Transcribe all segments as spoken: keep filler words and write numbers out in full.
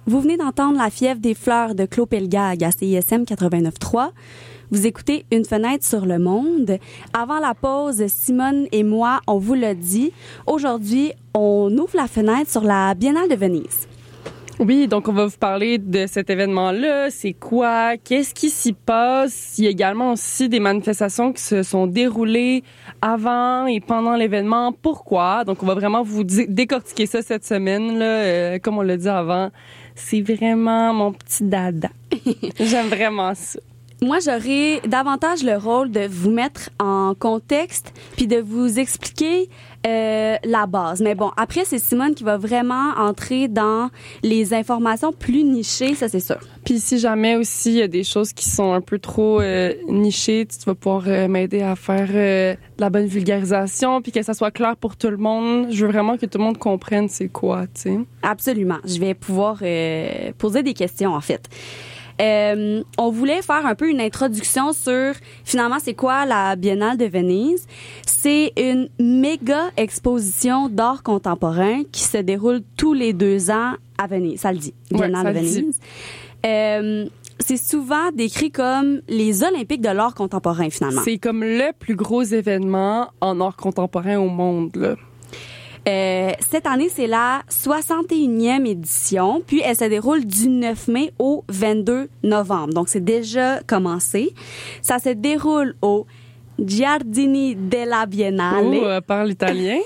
Vous venez d'entendre La fièvre des fleurs de Claude Pelgag à C I S M quatre-vingt-neuf trois. Vous écoutez Une fenêtre sur le monde. Avant la pause, Simone et moi, on vous l'a dit. Aujourd'hui, on ouvre la fenêtre sur la Biennale de Venise. Oui, donc on va vous parler de cet événement-là. C'est quoi? Qu'est-ce qui s'y passe? Il y a également aussi des manifestations qui se sont déroulées avant et pendant l'événement. Pourquoi? Donc on va vraiment vous dé- décortiquer ça cette semaine, là. Euh, comme on l'a dit avant, c'est vraiment mon petit dada. J'aime vraiment ça. Moi, j'aurais davantage le rôle de vous mettre en contexte puis de vous expliquer euh, la base. Mais bon, après, c'est Simone qui va vraiment entrer dans les informations plus nichées, ça c'est sûr. Puis si jamais aussi il y a des choses qui sont un peu trop euh, nichées, tu vas pouvoir euh, m'aider à faire euh, de la bonne vulgarisation puis que ça soit clair pour tout le monde. Je veux vraiment que tout le monde comprenne c'est quoi, tu sais. Absolument. Je vais pouvoir euh, poser des questions, en fait. Euh, on voulait faire un peu une introduction sur finalement c'est quoi la Biennale de Venise. C'est une méga exposition d'art contemporain qui se déroule tous les deux ans à Venise. Ça le dit, Biennale ouais, de Venise. Euh, c'est souvent décrit comme les Olympiques de l'art contemporain finalement. C'est comme le plus gros événement en art contemporain au monde, là. Euh, cette année, c'est la soixante et unième édition, puis elle se déroule du neuf mai au vingt-deux novembre. Donc, c'est déjà commencé. Ça se déroule au Giardini della Biennale. Oh, euh, parle italien.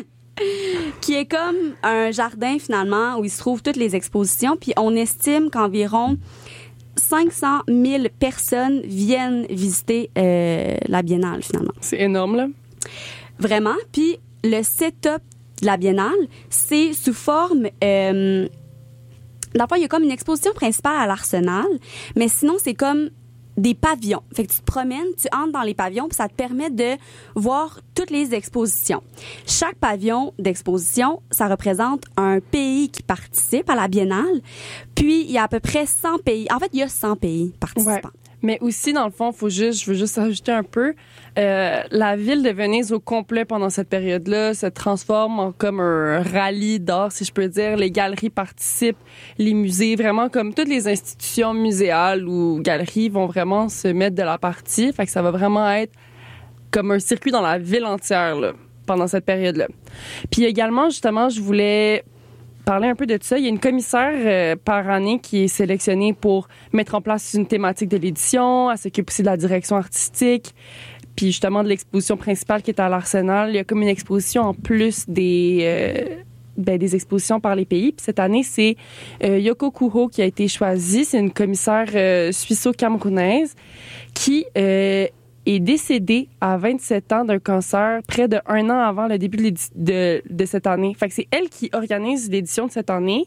Qui est comme un jardin, finalement, où il se trouvent toutes les expositions. Puis, on estime qu'environ cinq cent mille personnes viennent visiter euh, la Biennale, finalement. C'est énorme, là. Vraiment. Puis, le setup de la Biennale, c'est sous forme... Euh, D'abord, il y a comme une exposition principale à l'Arsenal, mais sinon, c'est comme des pavillons. Fait que tu te promènes, tu entres dans les pavillons, puis ça te permet de voir toutes les expositions. Chaque pavillon d'exposition, ça représente un pays qui participe à la Biennale. Puis, il y a à peu près cent pays. En fait, il y a cent pays participants. Ouais. Mais aussi, dans le fond, faut juste, je veux juste ajouter un peu, euh, la ville de Venise au complet pendant cette période-là se transforme en comme un rallye d'art, si je peux dire. Les galeries participent, les musées, vraiment comme toutes les institutions muséales ou galeries vont vraiment se mettre de la partie. Fait que ça va vraiment être comme un circuit dans la ville entière, là, pendant cette période-là. Puis également, justement, je voulais parler un peu de ça. Il y a une commissaire euh, par année qui est sélectionnée pour mettre en place une thématique de l'édition. Elle s'occupe aussi de la direction artistique. Puis justement de l'exposition principale qui est à l'Arsenal. Il y a comme une exposition en plus des, euh, ben, des expositions par les pays. Puis cette année, c'est euh, Yoko Kuho qui a été choisie. C'est une commissaire euh, suisse-camerounaise qui euh, est décédée à vingt-sept ans d'un cancer près de un an avant le début de, de, de cette année. Fait que c'est elle qui organise l'édition de cette année,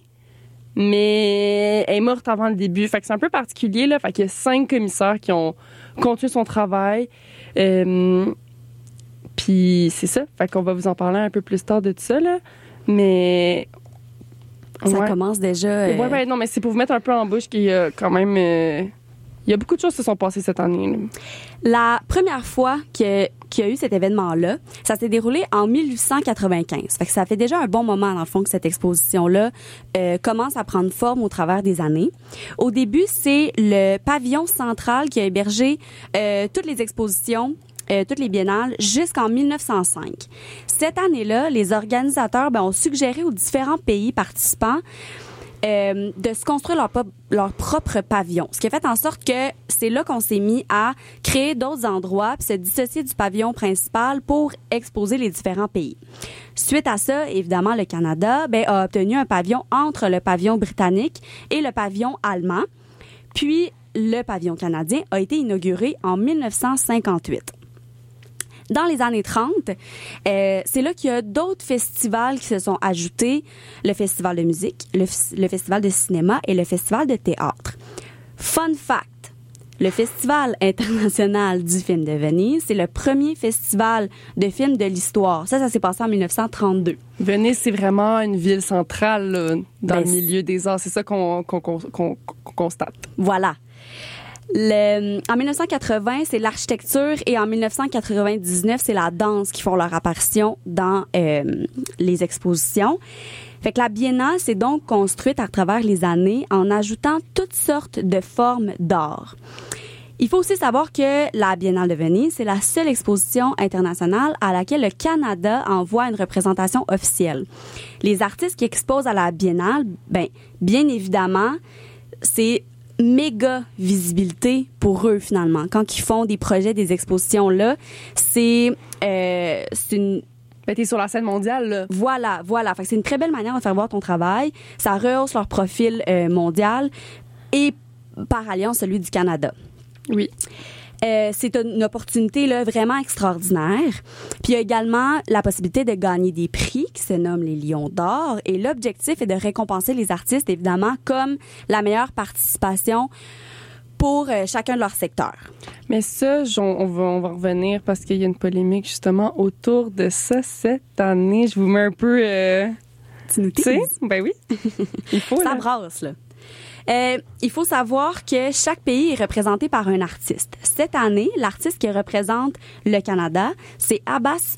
mais elle est morte avant le début. Fait que c'est un peu particulier, là. Fait qu'il y a cinq commissaires qui ont continué son travail. Euh, Puis c'est ça. Fait qu'on va vous en parler un peu plus tard de tout ça, là. Mais... Ça ouais. commence déjà... Euh... Ouais, ouais, non, mais c'est pour vous mettre un peu en bouche qu'il y a quand même... Euh, il y a beaucoup de choses qui se sont passées cette année, là. La première fois que, qu'il y a eu cet événement-là, ça s'est déroulé en mille huit cent quatre-vingt-quinze. Fait que ça fait déjà un bon moment, dans le fond, que cette exposition-là euh, commence à prendre forme au travers des années. Au début, c'est le pavillon central qui a hébergé euh, toutes les expositions, euh, toutes les biennales, jusqu'en mille neuf cent cinq. Cette année-là, les organisateurs ben, ont suggéré aux différents pays participants Euh, de se construire leur, leur propre pavillon. Ce qui a fait en sorte que c'est là qu'on s'est mis à créer d'autres endroits puis se dissocier du pavillon principal pour exposer les différents pays. Suite à ça, évidemment, le Canada ben, a obtenu un pavillon entre le pavillon britannique et le pavillon allemand. Puis, le pavillon canadien a été inauguré en mille neuf cent cinquante-huit. Dans les années trente, euh, c'est là qu'il y a d'autres festivals qui se sont ajoutés, le festival de musique, le, le festival de cinéma et le festival de théâtre. Fun fact, le Festival international du film de Venise, c'est le premier festival de films de l'histoire. Ça, ça s'est passé en mille neuf cent trente-deux. Venise, c'est vraiment une ville centrale là, dans ben, le milieu des arts. C'est ça qu'on, qu'on, qu'on, qu'on, qu'on constate. Voilà. Le, en mille neuf cent quatre-vingts, c'est l'architecture et en mille neuf cent quatre-vingt-dix-neuf, c'est la danse qui font leur apparition dans euh, les expositions. Fait que la biennale s'est donc construite à travers les années en ajoutant toutes sortes de formes d'art. Il faut aussi savoir que la Biennale de Venise, c'est la seule exposition internationale à laquelle le Canada envoie une représentation officielle. Les artistes qui exposent à la Biennale, ben, bien évidemment, c'est méga visibilité pour eux, finalement. Quand ils font des projets, des expositions-là, c'est, euh, c'est une... Ben, t'es sur la scène mondiale, là. Voilà, voilà. Fait que c'est une très belle manière de faire voir ton travail. Ça rehausse leur profil euh, mondial et, par alliance, celui du Canada. Oui. Euh, c'est une opportunité là, vraiment extraordinaire. Puis il y a également la possibilité de gagner des prix qui se nomment les Lions d'or. Et l'objectif est de récompenser les artistes, évidemment, comme la meilleure participation pour euh, chacun de leurs secteurs. Mais ça, on va, on va revenir parce qu'il y a une polémique justement autour de ça cette année. Je vous mets un peu... Euh, tu nous sais? Ben oui. Il faut, ça là. brasse, là. Euh, il faut savoir que chaque pays est représenté par un artiste. Cette année, l'artiste qui représente le Canada, c'est Abbas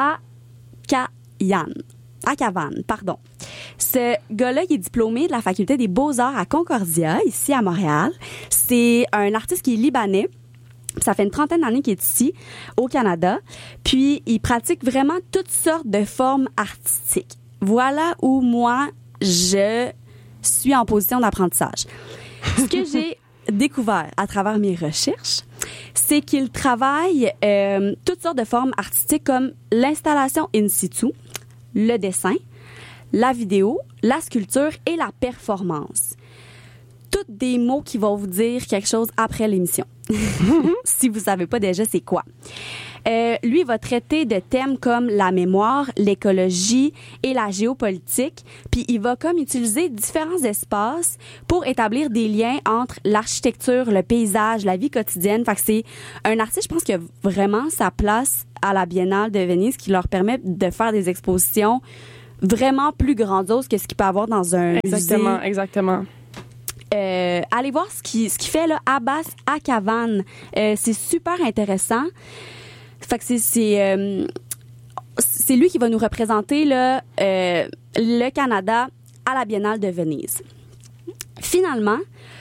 Akayan. Akavan, pardon. Ce gars-là, il est diplômé de la faculté des Beaux-Arts à Concordia, ici à Montréal. C'est un artiste qui est libanais. Ça fait une trentaine d'années qu'il est ici, au Canada. Puis, il pratique vraiment toutes sortes de formes artistiques. Voilà où moi, je... suis en position d'apprentissage. Ce que j'ai découvert à travers mes recherches, c'est qu'il travaille euh, toutes sortes de formes artistiques comme l'installation in situ, le dessin, la vidéo, la sculpture et la performance. Toutes des mots qui vont vous dire quelque chose après l'émission. Si vous savez pas déjà c'est quoi. Euh, lui, il va traiter de thèmes comme la mémoire, l'écologie et la géopolitique. Puis il va comme utiliser différents espaces pour établir des liens entre l'architecture, le paysage, la vie quotidienne. Fait que c'est un artiste, je pense, qui a vraiment sa place à la Biennale de Venise, qui leur permet de faire des expositions vraiment plus grandioses que ce qu'il peut avoir dans un exactement, musée. Exactement. Euh, allez voir ce qu'il ce qui fait là, Abbas Akavan. Euh, c'est super intéressant. Fait que c'est c'est, euh, c'est lui qui va nous représenter là, euh, le Canada à la Biennale de Venise. Finalement,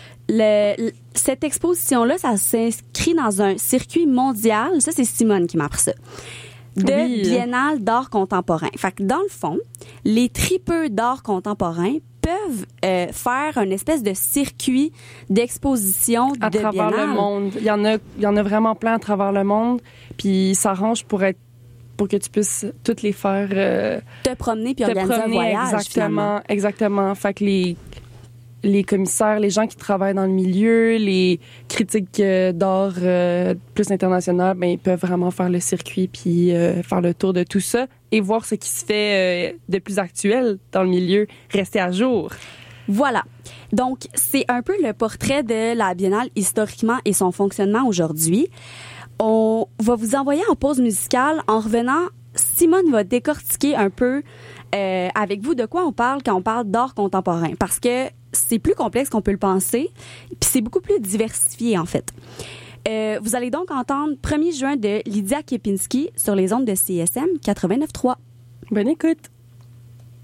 le, cette exposition-là, ça s'inscrit dans un circuit mondial. Ça, c'est Simone qui m'a appris ça. De oui. Biennale d'art contemporain. Fait que dans le fond, les tripeux d'art contemporain peuvent euh, faire une espèce de circuit d'exposition à de travers biennale. le monde. Il y en a, il y en a vraiment plein à travers le monde. Puis ça s'arrange pour être, pour que tu puisses toutes les faire. Euh, te promener puis te organiser promener, un voyage. Exactement, finalement. exactement. Fait que les les commissaires, les gens qui travaillent dans le milieu, les critiques euh, d'art euh, plus international, ben ils peuvent vraiment faire le circuit puis euh, faire le tour de tout ça et voir ce qui se fait euh, de plus actuel dans le milieu, rester à jour. Voilà. Donc, c'est un peu le portrait de la Biennale historiquement et son fonctionnement aujourd'hui. On va vous envoyer en pause musicale. En revenant, Simone va décortiquer un peu euh, avec vous de quoi on parle quand on parle d'art contemporain. Parce que c'est plus complexe qu'on peut le penser, puis c'est beaucoup plus diversifié, en fait. Euh, vous allez donc entendre premier juin de Lydia Kepinski sur les ondes de C S M quatre-vingt-neuf trois. Bonne écoute!